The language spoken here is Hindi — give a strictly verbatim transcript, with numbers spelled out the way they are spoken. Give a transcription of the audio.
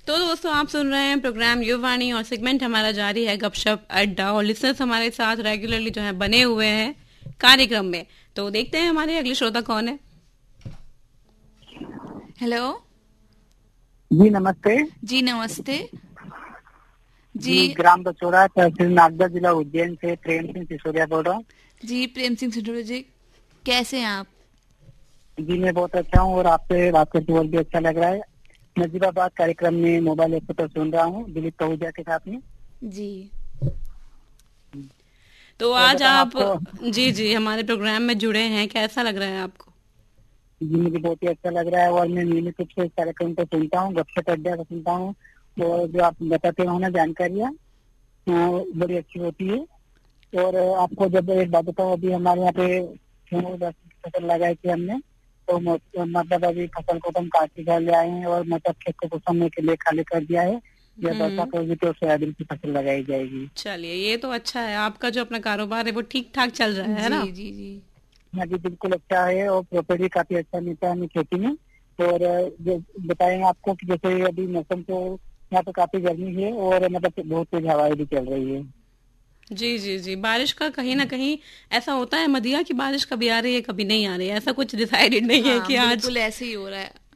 तो दोस्तों आप सुन रहे हैं प्रोग्राम युवाणी और सेगमेंट हमारा जारी है गपशप अड्डा और लिसनर्स हमारे साथ रेगुलरली जो है बने हुए हैं कार्यक्रम में। तो देखते हैं हमारे अगले श्रोता कौन है। हेलो जी नमस्ते। जी नमस्ते जी, जी ग्राम बचौड़ा तहसील नागदा जिला उज्जैन से प्रेम सिंह सिसोदिया बोल रहा हूँ। जी प्रेम सिंह सिसोदिया जी, कैसे हैं आप? जी मैं बहुत अच्छा हूँ और आपसे बात करके बहुत भी अच्छा लग रहा है। नजीबाबाद कार्यक्रम में मोबाइल ऐप पर सुन रहा हूँ दिलीप पहूजा के साथ में। जी तो आज आप जी जी हमारे प्रोग्राम में जुड़े हैं, कैसा लग रहा है आपको? जी मुझे बहुत ही अच्छा लग रहा है और मैं नियमित रूप से इस कार्यक्रम को सुनता हूँ, गपशप अड्डा को सुनता हूँ। और जो आप बताते हो ना जानकारियाँ बड़ी अच्छी होती है। और आपको जब एक बात बताऊँ, अभी हमारे यहाँ पे फसल लगाई थी हमने, तो मतलब अभी फसल को हम काट के घर ले आए हैं और मतलब खेत को कुछ समय के लिए खाली कर दिया है। या बरसात होगी तो सोयाबीन की फसल लगाई जाएगी। चलिए ये तो अच्छा है, आपका जो अपना कारोबार है वो ठीक ठाक चल रहा है ना? जी जी हाँ जी बिल्कुल अच्छा है और प्रॉफिट भी काफी अच्छा मिलता है हमें खेती में। और जो बताएंगे आपको कि जैसे अभी मौसम तो यहाँ तो काफी गर्मी है और मतलब बहुत तेज हवाएं भी चल रही है। जी जी जी बारिश का कहीं ना कहीं ऐसा होता है मदिया की बारिश कभी आ रही है कभी नहीं आ रही है, ऐसा कुछ डिसाइडेड नहीं हाँ, है कि आज बिल्कुल ऐसे ही हो रहा है।